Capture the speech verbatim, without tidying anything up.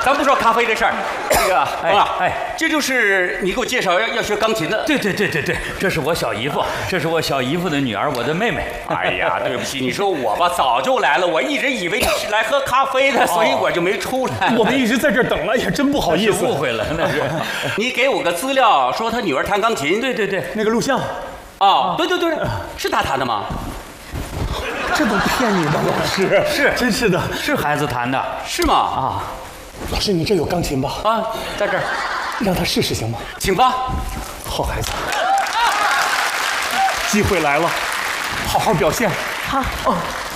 咱不说咖啡这事儿，这个哎啊， 哎， 这就是你给我介绍要要学钢琴的。 对对对对对，这是我小姨夫，这是我小姨夫的女儿，我的妹妹。 哎呀，对不起，你说我吧，早就来了，我一直以为你是来喝咖啡的，所以我就没出来。 我们一直在这儿等了，也真不好意思。 误会了，那是。 你给我个资料，说他女儿弹钢琴。 对对对， 那个录像， 哦，对对对，是他弹的吗？ 这都骗你的，老师是真是的。 是孩子弹的是吗？ 啊。 老师，你这有钢琴吧？ 啊，在这儿， 让他试试行吗？ 请吧。 好孩子，机会来了，好好表现。 好。 哦，